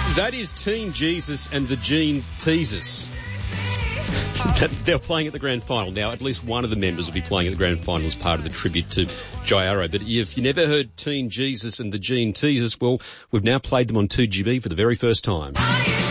That is Teen Jesus and the Gene Teasers. They're playing at the grand final. Now, at least one of the members will be playing at the grand final as part of the tribute to Jai Arrow. But if you never heard Teen Jesus and the Gene Teasers, well, we've now played them on 2GB for the very first time.